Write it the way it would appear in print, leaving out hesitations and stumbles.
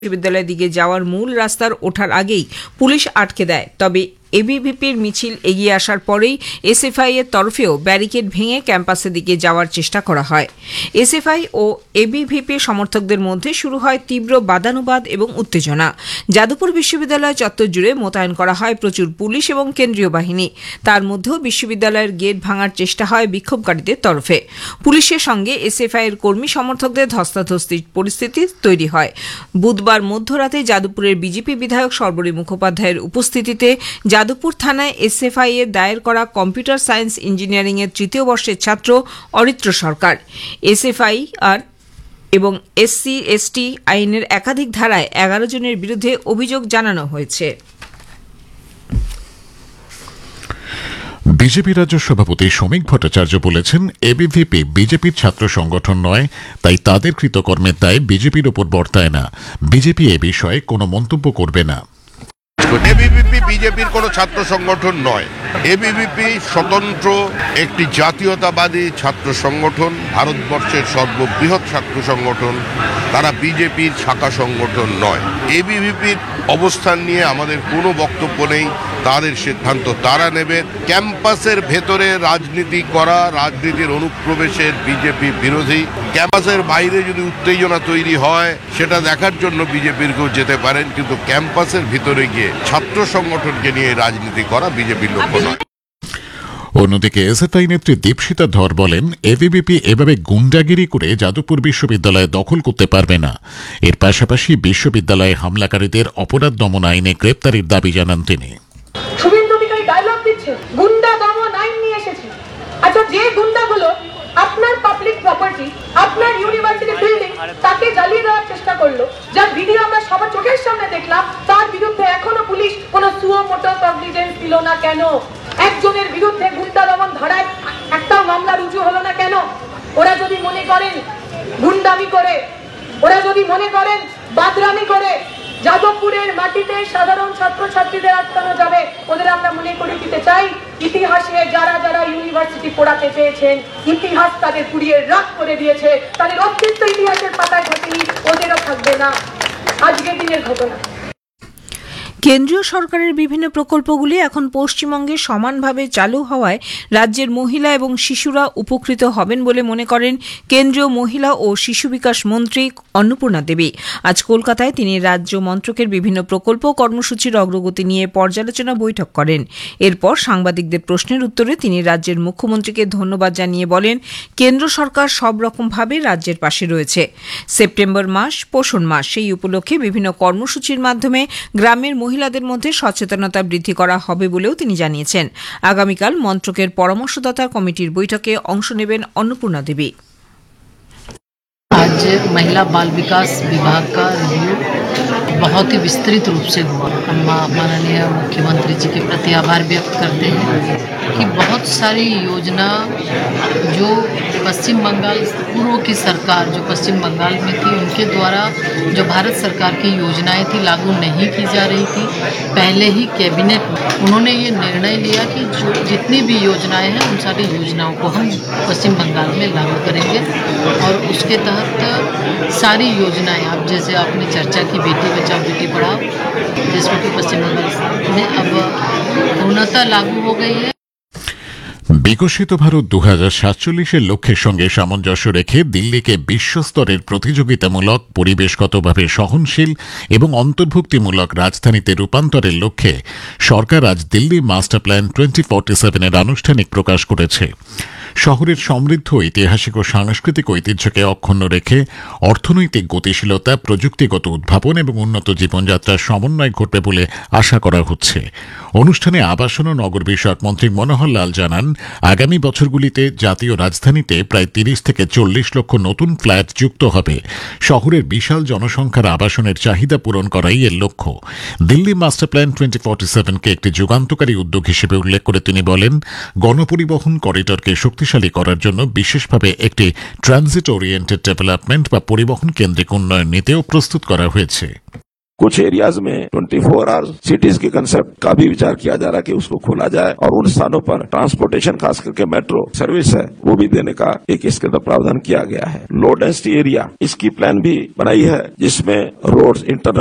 বিশ্ববিদ্যালয়ের দিকে যাওয়ার মূল রাস্তার ওঠার আগেই পুলিশ আটকে দেয়। তবে এবিভিপির মিছিল এগিয়ে আসার পরেই এসএফআই এর তরফেও ব্যারিকেড ভেঙে ক্যাম্পাসের দিকে যাওয়ার চেষ্টা করা হয়। এসএফআই ও এবিভিপি সমর্থকদের মধ্যে শুরু হয় তীব্র বাদানুবাদ এবং উত্তেজনা। যাদবপুর বিশ্ববিদ্যালয় চত্বর জুড়ে মোতায়েন করা হয় প্রচুর পুলিশ এবং কেন্দ্রীয় বাহিনী। তার মধ্যেও বিশ্ববিদ্যালয়ের গেট ভাঙার চেষ্টা হয় বিক্ষোভকারীদের তরফে। পুলিশের সঙ্গে এসএফআই এর কর্মী সমর্থকদের ধস্তাধস্তির পরিস্থিতি তৈরি হয়। বুধবার মধ্যরাতে যাদবপুরের বিজেপি বিধায়ক সর্বরী মুখোপাধ্যায়ের উপস্থিতিতে যাদবপুর থানায় এসএফআই এর দায়ের করা কম্পিউটার সায়েন্স ইঞ্জিনিয়ারিং এর তৃতীয় বর্ষের ছাত্র অরিত্র সরকার এসএফআই আর এবং এসসি এসটি আইনের একাধিক ধারায় 11 জনের বিরুদ্ধে অভিযোগ জানানো হয়েছে। বিজেপি রাজ্য সভাপতি শ্রমিক ভট্টাচার্য বলেছেন, এবিভিপি বিজেপির ছাত্র সংগঠন নয়, তাই তাদের কৃতকর্মের দায় বিজেপির ওপর বর্তায় না। বিজেপি এ বিষয়ে কোনো মন্তব্য করবে না। এবিভিপি বিজেপির কোনো ছাত্র সংগঠন নয়। এবিভিপি স্বতন্ত্র একটি জাতীয়তাবাদী ছাত্র সংগঠন, ভারতবর্ষের সর্ববৃহৎ ছাত্র সংগঠন। তারা বিজেপির শাখা সংগঠন নয়। এবিভিপির অবস্থান নিয়ে আমাদের কোনো বক্তব্য নেই, তাদের সিদ্ধান্ত তারা নেবে। ক্যাম্পাসের ভেতরে রাজনীতি করা, রাজনীতির অনুপ্রবেশের বিজেপি বিরোধী। ক্যাম্পাসের বাইরে যদি উত্তেজনা তৈরি হয় সেটা দেখার জন্য বিজেপির কেউ যেতে পারেন, কিন্তু ক্যাম্পাসের ভিতরে গিয়ে ছাত্র সংগঠনকে নিয়ে রাজনীতি করা বিজেপির লক্ষ্য নয়। অন্যদিকে এসএফআই নেত্রী দীপশিতা ধর বলেন, এবিভিপি এভাবে গুন্ডাগিরি করে যাদবপুর বিশ্ববিদ্যালয় দখল করতে পারবে না। এর পাশাপাশি বিশ্ববিদ্যালয়ে হামলাকারীদের অপরাধ দমন আইনে গ্রেপ্তারের দাবি জানান তিনি। শুভেন্দু অধিকারী ডায়লগ দিচ্ছে, গুন্ডা দমন আইন নিয়ে এসেছে। আচ্ছা, যে গুন্ডাগুলো আপনার পাবলিক প্রপার্টি, আপনার ইউনিভার্সিটি বিল্ডিং, তাকে জ্বালিয়ে দেওয়ার চেষ্টা করলো, যার ভিডিও আমরা সবার চোখের সামনে দেখলাম, তার বিরুদ্ধে এখনো পুলিশ কোনো সুও মোটো কগনিজেন্স দিল না কেন? একজনের বিরুদ্ধে গুন্ডা দমন ধারায় একটা মামলা রুজু হলো না কেন? ওরা যদি মনে করেন গুন্ডামি করে, ওরা যদি মনে করেন বাদরামি করে যাদবপুরের মাটিতে সাধারণ ছাত্রছাত্রীদের আটকানো যাবে, ওদের আমরা মনে করে দিতে চাই, ইতিহাসে যারা যারা ইউনিভার্সিটি পড়াতে চেয়েছেন, ইতিহাস তাদের পুড়িয়ে রাখ করে দিয়েছে। তাদের অস্তিত্ব ইতিহাসের পাতায় ঘটেনি, ওদেরও থাকবে না। আজকের দিনের ঘটনা। কেন্দ্রীয় সরকারের বিভিন্ন প্রকল্পগুলি এখন পশ্চিমবঙ্গে সমানভাবে চালু হওয়ায় রাজ্যের মহিলা এবং শিশুরা উপকৃত হবেন বলে মনে করেন কেন্দ্রীয় মহিলা ও শিশু বিকাশ মন্ত্রী অন্নপূর্ণা দেবী। আজ কলকাতায় তিনি রাজ্য মন্ত্রকের বিভিন্ন প্রকল্প কর্মসূচির অগ্রগতি নিয়ে পর্যালোচনা বৈঠক করেন। এরপর সাংবাদিকদের প্রশ্নের উত্তরে তিনি রাজ্যের মুখ্যমন্ত্রীকে ধন্যবাদ জানিয়ে বলেন, কেন্দ্র সরকার সব রকমভাবে রাজ্যের পাশে রয়েছে। সেপ্টেম্বর মাস পোষণ মাস, সেই উপলক্ষে বিভিন্ন কর্মসূচির মাধ্যমে গ্রামের মহিলাদের মধ্যে সচেতনতা বৃদ্ধি করা হবে বলেও তিনি জানিয়েছেন। আগামীকাল মন্ত্রকের পরামর্শদাতা কমিটির বৈঠকে অংশ নেবেন অন্নপূর্ণা দেবী। आज महिला बाल विकास विभाग का रिव्यू बहुत ही विस्तृत रूप से हुआ। हम माननीय मुख्यमंत्री जी के प्रति आभार व्यक्त करते हैं कि बहुत सारी योजना जो पश्चिम बंगाल पूर्व की सरकार जो पश्चिम बंगाल में थी, उनके द्वारा जो भारत सरकार की योजनाएं थी लागू नहीं की जा रही थी। पहले ही कैबिनेट उन्होंने ये निर्णय लिया कि जो जितनी भी योजनाएं हैं उन सारी योजनाओं को हम पश्चिम बंगाल में लागू करेंगे। और उसके तहत सारी योजनाएं, आप जैसे आपने चर्चा की बेटी बचाओ बेटी पढ़ाओ, जिसको कि पश्चिम बंगाल में अब पूर्णतः लागू हो गई है। বিকশিত ভারত 2047-এর লক্ষ্যের সঙ্গে সামঞ্জস্য রেখে দিল্লিকে বিশ্বস্তরের প্রতিযোগিতামূলক, পরিবেশগতভাবে সহনশীল এবং অন্তর্ভুক্তিমূলক রাজধানীতে রূপান্তরের লক্ষ্যে সরকার আজ দিল্লি মাস্টার প্ল্যান 2047-এর আনুষ্ঠানিক প্রকাশ করেছে। শহরের সমৃদ্ধ ঐতিহাসিক ও সাংস্কৃতিক ঐতিহ্যকে অক্ষুণ্ণ রেখে অর্থনৈতিক গতিশীলতা, প্রযুক্তিগত উদ্ভাবন এবং উন্নত জীবনযাত্রার সমন্বয় ঘটবে বলে আশা করা হচ্ছে। অনুষ্ঠানে আবাসন ও নগর বিষয়ক মন্ত্রী মনোহর লাল জানান, আগামী বছরগুলিতে জাতীয় রাজধানীতে প্রায় 30 থেকে 40 লক্ষ নতুন ফ্ল্যাট যুক্ত হবে। শহরের বিশাল জনসংখ্যার আবাসনের চাহিদা পূরণ করাই এর লক্ষ্য। দিল্লি মাস্টার প্ল্যান 2047-কে একটি যুগান্তকারী উদ্যোগ হিসেবে উল্লেখ করে তিনি বলেন, গণপরিবহন করিডরকে শক্তিশালী করার জন্য বিশেষভাবে একটি ট্রানজিট ওরিয়েন্টেড ডেভেলপমেন্ট বা পরিবহন কেন্দ্রিক উন্নয়ন নীতিও প্রস্তুত করা হয়েছে। कुछ एरियाज में 24 आवर्स सिटीज के कंसेप्ट का भी विचार किया जा रहा है कि उसको खोला जाए और उन स्थानों पर ट्रांसपोर्टेशन खास करके मेट्रो सर्विस है वो भी देने का एक इसके अंदर प्रावधान किया गया है। लो डेंसिटी एरिया इसकी प्लान भी बनाई है जिसमें रोड्स इंटरनल